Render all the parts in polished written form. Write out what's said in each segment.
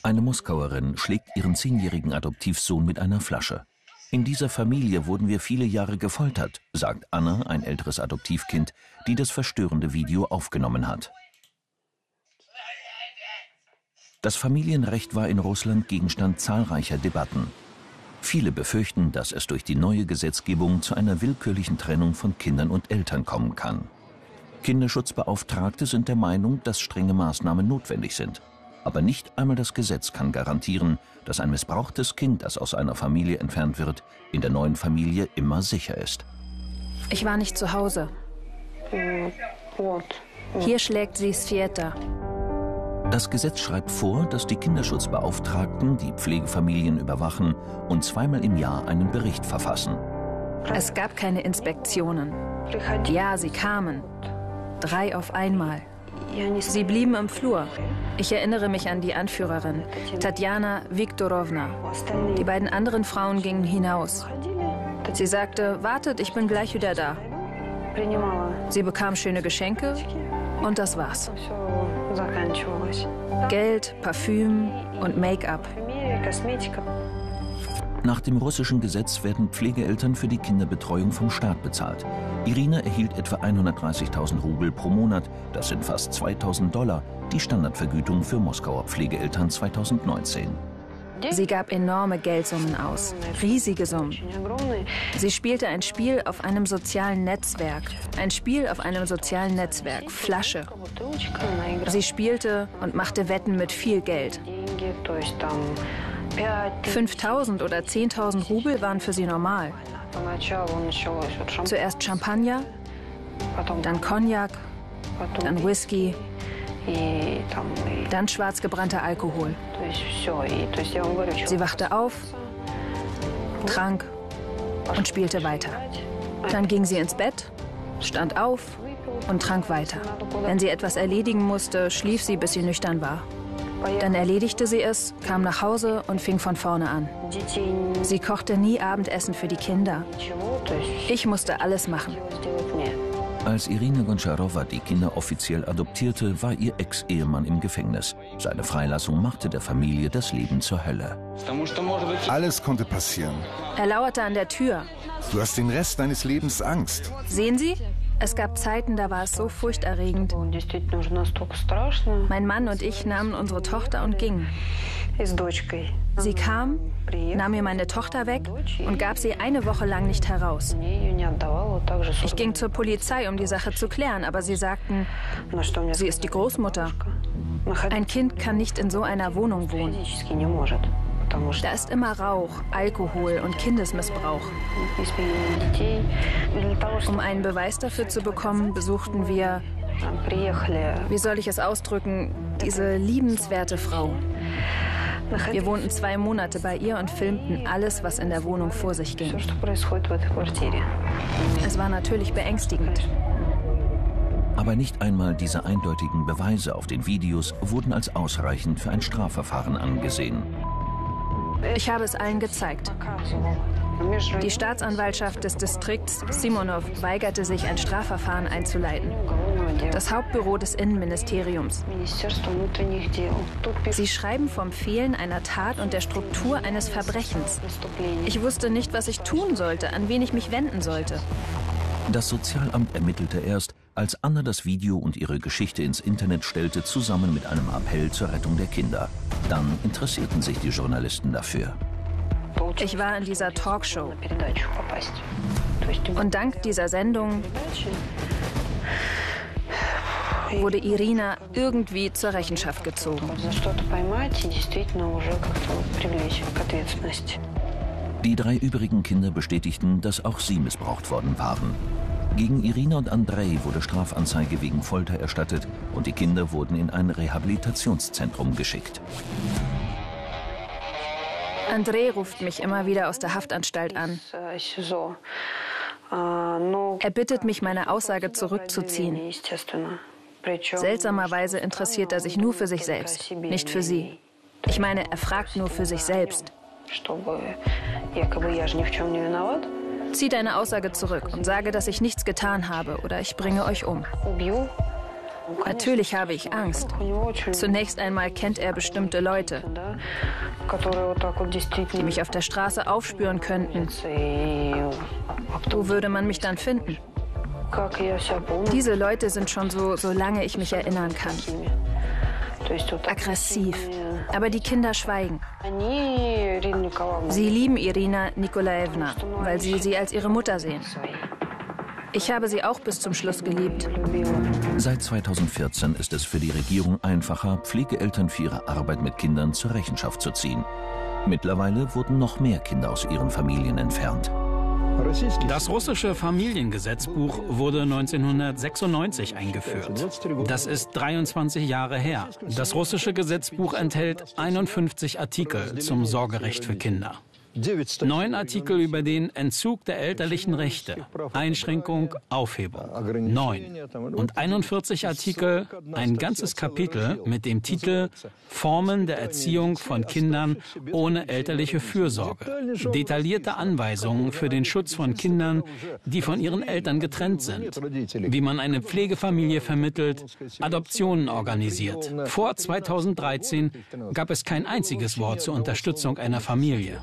Eine Moskauerin schlägt ihren 10-jährigen Adoptivsohn mit einer Flasche. In dieser Familie wurden wir viele Jahre gefoltert, sagt Anna, ein älteres Adoptivkind, die das verstörende Video aufgenommen hat. Das Familienrecht war in Russland Gegenstand zahlreicher Debatten. Viele befürchten, dass es durch die neue Gesetzgebung zu einer willkürlichen Trennung von Kindern und Eltern kommen kann. Kinderschutzbeauftragte sind der Meinung, dass strenge Maßnahmen notwendig sind. Aber nicht einmal das Gesetz kann garantieren, dass ein missbrauchtes Kind, das aus einer Familie entfernt wird, in der neuen Familie immer sicher ist. Ich war nicht zu Hause. Hier schlägt sie Sveta. Das Gesetz schreibt vor, dass die Kinderschutzbeauftragten die Pflegefamilien überwachen und zweimal im Jahr einen Bericht verfassen. Es gab keine Inspektionen. Ja, sie kamen. 3 auf einmal. Sie blieben im Flur. Ich erinnere mich an die Anführerin, Tatjana Viktorovna. Die beiden anderen Frauen gingen hinaus. Sie sagte, wartet, ich bin gleich wieder da. Sie bekam schöne Geschenke und das war's. Geld, Parfüm und Make-up. Nach dem russischen Gesetz werden Pflegeeltern für die Kinderbetreuung vom Staat bezahlt. Irina erhielt etwa 130.000 Rubel pro Monat, das sind fast $2.000, die Standardvergütung für Moskauer Pflegeeltern 2019. Sie gab enorme Geldsummen aus, riesige Summen. Sie spielte ein Spiel auf einem sozialen Netzwerk, Flasche. Sie spielte und machte Wetten mit viel Geld. 5.000 oder 10.000 Rubel waren für sie normal. Zuerst Champagner, dann Cognac, dann Whisky, dann schwarz gebrannter Alkohol. Sie wachte auf, trank und spielte weiter. Dann ging sie ins Bett, stand auf und trank weiter. Wenn sie etwas erledigen musste, schlief sie, bis sie nüchtern war. Dann erledigte sie es, kam nach Hause und fing von vorne an. Sie kochte nie Abendessen für die Kinder. Ich musste alles machen. Als Irina Goncharowa die Kinder offiziell adoptierte, war ihr Ex-Ehemann im Gefängnis. Seine Freilassung machte der Familie das Leben zur Hölle. Alles konnte passieren. Er lauerte an der Tür. Du hast den Rest deines Lebens Angst. Sehen Sie? Es gab Zeiten, da war es so furchterregend. Mein Mann und ich nahmen unsere Tochter und gingen. Sie kam, nahm mir meine Tochter weg und gab sie eine Woche lang nicht heraus. Ich ging zur Polizei, um die Sache zu klären, aber sie sagten, sie ist die Großmutter. Ein Kind kann nicht in so einer Wohnung wohnen. Da ist immer Rauch, Alkohol und Kindesmissbrauch. Um einen Beweis dafür zu bekommen, besuchten wir, wie soll ich es ausdrücken, diese liebenswerte Frau. Wir wohnten 2 Monate bei ihr und filmten alles, was in der Wohnung vor sich ging. Es war natürlich beängstigend. Aber nicht einmal diese eindeutigen Beweise auf den Videos wurden als ausreichend für ein Strafverfahren angesehen. Ich habe es allen gezeigt. Die Staatsanwaltschaft des Distrikts Simonov weigerte sich, ein Strafverfahren einzuleiten. Das Hauptbüro des Innenministeriums. Sie schreiben vom Fehlen einer Tat und der Struktur eines Verbrechens. Ich wusste nicht, was ich tun sollte, an wen ich mich wenden sollte. Das Sozialamt ermittelte erst, als Anna das Video und ihre Geschichte ins Internet stellte, zusammen mit einem Appell zur Rettung der Kinder. Dann interessierten sich die Journalisten dafür. Ich war in dieser Talkshow. Und dank dieser Sendung wurde Irina irgendwie zur Rechenschaft gezogen. Die 3 übrigen Kinder bestätigten, dass auch sie missbraucht worden waren. Gegen Irina und Andrei wurde Strafanzeige wegen Folter erstattet und die Kinder wurden in ein Rehabilitationszentrum geschickt. Andrei ruft mich immer wieder aus der Haftanstalt an. Er bittet mich, meine Aussage zurückzuziehen. Seltsamerweise interessiert er sich nur für sich selbst, nicht für sie. Ich meine, er fragt nur für sich selbst. Zieh deine Aussage zurück und sage, dass ich nichts getan habe oder ich bringe euch um. Natürlich habe ich Angst. Zunächst einmal kennt er bestimmte Leute, die mich auf der Straße aufspüren könnten. Wo würde man mich dann finden? Diese Leute sind schon so, solange ich mich erinnern kann. Aggressiv. Aber die Kinder schweigen. Sie lieben Irina Nikolaevna, weil sie als ihre Mutter sehen. Ich habe sie auch bis zum Schluss geliebt. Seit 2014 ist es für die Regierung einfacher, Pflegeeltern für ihre Arbeit mit Kindern zur Rechenschaft zu ziehen. Mittlerweile wurden noch mehr Kinder aus ihren Familien entfernt. Das russische Familiengesetzbuch wurde 1996 eingeführt. Das ist 23 Jahre her. Das russische Gesetzbuch enthält 51 Artikel zum Sorgerecht für Kinder. 9 Artikel über den Entzug der elterlichen Rechte, Einschränkung, Aufhebung. 9. Und 41 Artikel, ein ganzes Kapitel mit dem Titel Formen der Erziehung von Kindern ohne elterliche Fürsorge. Detaillierte Anweisungen für den Schutz von Kindern, die von ihren Eltern getrennt sind. Wie man eine Pflegefamilie vermittelt, Adoptionen organisiert. Vor 2013 gab es kein einziges Wort zur Unterstützung einer Familie.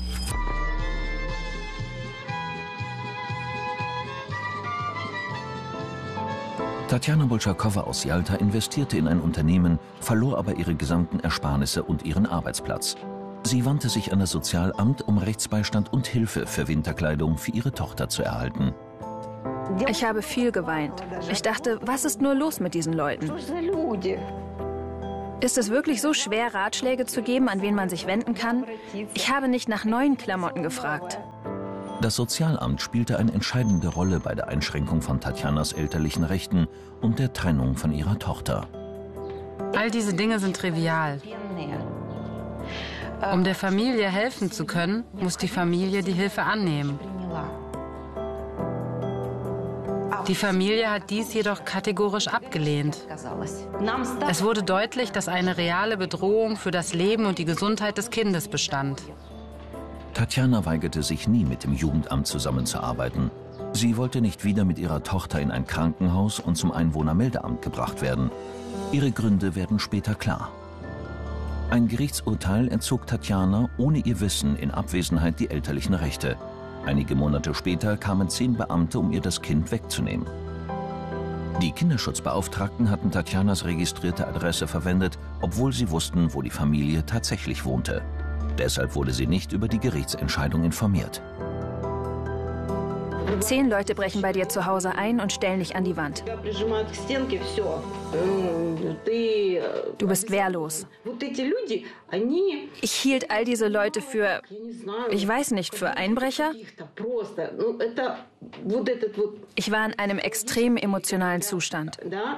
Tatjana Bolschakowa aus Jalta investierte in ein Unternehmen, verlor aber ihre gesamten Ersparnisse und ihren Arbeitsplatz. Sie wandte sich an das Sozialamt, um Rechtsbeistand und Hilfe für Winterkleidung für ihre Tochter zu erhalten. Ich habe viel geweint. Ich dachte, was ist nur los mit diesen Leuten? Ist es wirklich so schwer, Ratschläge zu geben, an wen man sich wenden kann? Ich habe nicht nach neuen Klamotten gefragt. Das Sozialamt spielte eine entscheidende Rolle bei der Einschränkung von Tatjanas elterlichen Rechten und der Trennung von ihrer Tochter. All diese Dinge sind trivial. Um der Familie helfen zu können, muss die Familie die Hilfe annehmen. Die Familie hat dies jedoch kategorisch abgelehnt. Es wurde deutlich, dass eine reale Bedrohung für das Leben und die Gesundheit des Kindes bestand. Tatjana weigerte sich nie, mit dem Jugendamt zusammenzuarbeiten. Sie wollte nicht wieder mit ihrer Tochter in ein Krankenhaus und zum Einwohnermeldeamt gebracht werden. Ihre Gründe werden später klar. Ein Gerichtsurteil entzog Tatjana ohne ihr Wissen in Abwesenheit die elterlichen Rechte. Einige Monate später kamen 10 Beamte, um ihr das Kind wegzunehmen. Die Kinderschutzbeauftragten hatten Tatjanas registrierte Adresse verwendet, obwohl sie wussten, wo die Familie tatsächlich wohnte. Deshalb wurde sie nicht über die Gerichtsentscheidung informiert. 10 Leute brechen bei dir zu Hause ein und stellen dich an die Wand. Du bist wehrlos. Ich hielt all diese Leute für, ich weiß nicht, für Einbrecher? Ich war in einem extrem emotionalen Zustand.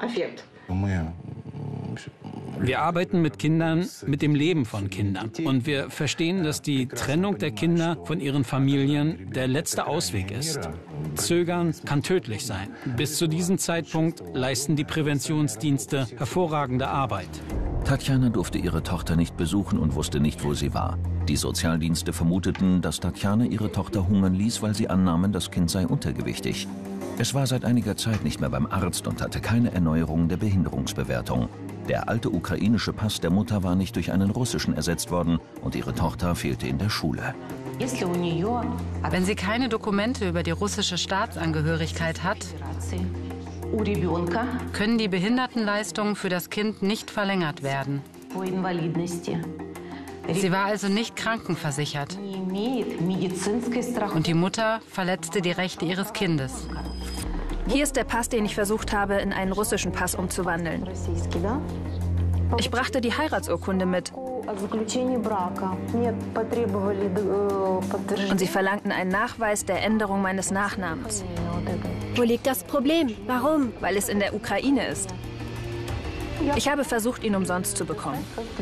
Wir arbeiten mit Kindern, mit dem Leben von Kindern. Und wir verstehen, dass die Trennung der Kinder von ihren Familien der letzte Ausweg ist. Zögern kann tödlich sein. Bis zu diesem Zeitpunkt leisten die Präventionsdienste hervorragende Arbeit. Tatjana durfte ihre Tochter nicht besuchen und wusste nicht, wo sie war. Die Sozialdienste vermuteten, dass Tatjana ihre Tochter hungern ließ, weil sie annahmen, das Kind sei untergewichtig. Es war seit einiger Zeit nicht mehr beim Arzt und hatte keine Erneuerung der Behinderungsbewertung. Der alte ukrainische Pass der Mutter war nicht durch einen russischen ersetzt worden und ihre Tochter fehlte in der Schule. Wenn sie keine Dokumente über die russische Staatsangehörigkeit hat, können die Behindertenleistungen für das Kind nicht verlängert werden. Sie war also nicht krankenversichert. Und die Mutter verletzte die Rechte ihres Kindes. Hier ist der Pass, den ich versucht habe, in einen russischen Pass umzuwandeln. Ich brachte die Heiratsurkunde mit. Und sie verlangten einen Nachweis der Änderung meines Nachnamens. Wo liegt das Problem? Warum? Weil es in der Ukraine ist. Ich habe versucht, ihn umsonst zu bekommen.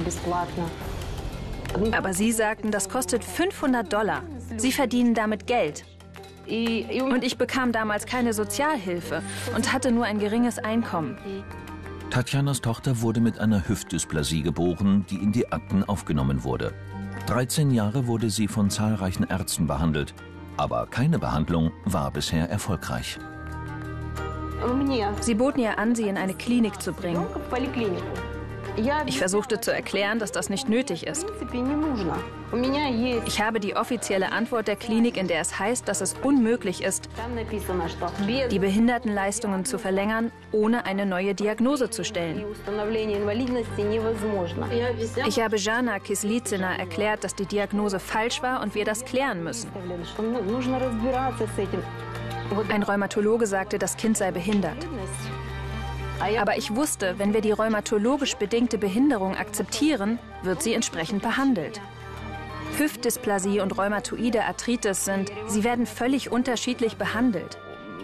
Aber sie sagten, das kostet $500. Sie verdienen damit Geld. Und ich bekam damals keine Sozialhilfe und hatte nur ein geringes Einkommen. Tatjanas Tochter wurde mit einer Hüftdysplasie geboren, die in die Akten aufgenommen wurde. 13 Jahre wurde sie von zahlreichen Ärzten behandelt, aber keine Behandlung war bisher erfolgreich. Sie boten ihr an, sie in eine Klinik zu bringen. Ich versuchte zu erklären, dass das nicht nötig ist. Ich habe die offizielle Antwort der Klinik, in der es heißt, dass es unmöglich ist, die Behindertenleistungen zu verlängern, ohne eine neue Diagnose zu stellen. Ich habe Jana Kislytsina erklärt, dass die Diagnose falsch war und wir das klären müssen. Ein Rheumatologe sagte, das Kind sei behindert. Aber ich wusste, wenn wir die rheumatologisch bedingte Behinderung akzeptieren, wird sie entsprechend behandelt. Hüftdysplasie und rheumatoide Arthritis sie werden völlig unterschiedlich behandelt.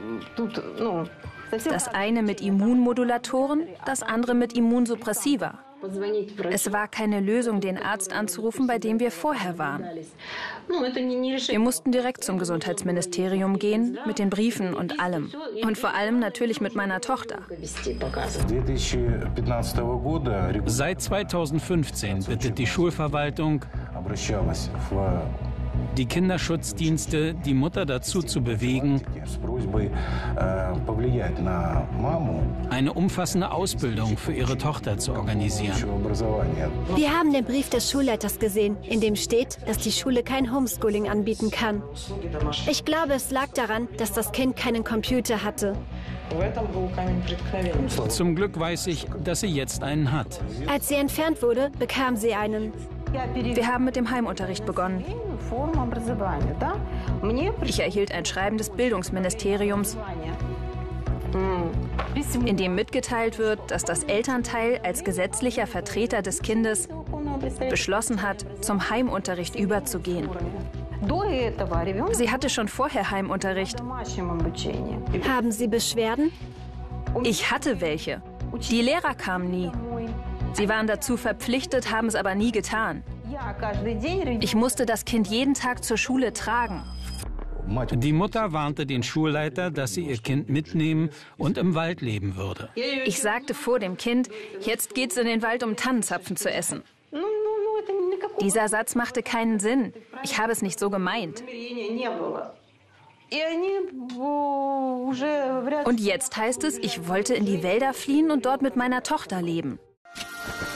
Das eine mit Immunmodulatoren, das andere mit Immunsuppressiva. Es war keine Lösung, den Arzt anzurufen, bei dem wir vorher waren. Wir mussten direkt zum Gesundheitsministerium gehen, mit den Briefen und allem. Und vor allem natürlich mit meiner Tochter. Seit 2015 bittet die Schulverwaltung die Kinderschutzdienste, die Mutter dazu zu bewegen, eine umfassende Ausbildung für ihre Tochter zu organisieren. Wir haben den Brief des Schulleiters gesehen, in dem steht, dass die Schule kein Homeschooling anbieten kann. Ich glaube, es lag daran, dass das Kind keinen Computer hatte. Zum Glück weiß ich, dass sie jetzt einen hat. Als sie entfernt wurde, bekam sie einen. Wir haben mit dem Heimunterricht begonnen. Ich erhielt ein Schreiben des Bildungsministeriums, in dem mitgeteilt wird, dass das Elternteil als gesetzlicher Vertreter des Kindes beschlossen hat, zum Heimunterricht überzugehen. Sie hatte schon vorher Heimunterricht. Haben Sie Beschwerden? Ich hatte welche. Die Lehrer kamen nie. Sie waren dazu verpflichtet, haben es aber nie getan. Ich musste das Kind jeden Tag zur Schule tragen. Die Mutter warnte den Schulleiter, dass sie ihr Kind mitnehmen und im Wald leben würde. Ich sagte vor dem Kind, jetzt geht's in den Wald, um Tannenzapfen zu essen. Dieser Satz machte keinen Sinn. Ich habe es nicht so gemeint. Und jetzt heißt es, ich wollte in die Wälder fliehen und dort mit meiner Tochter leben.